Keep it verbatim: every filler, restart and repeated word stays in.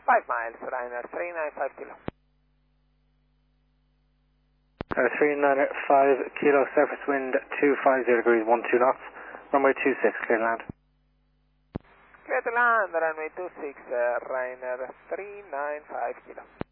five miles, Ryanair three nine five kilo. Uh, three nine five kilo, surface wind two five zero degrees, one two knots, runway two six, clear to land. Clear to land, runway two six, uh, Ryanair three nine five kilo.